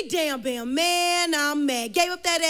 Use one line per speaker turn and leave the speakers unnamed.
Damn, bam, man, I'm mad. Gave up that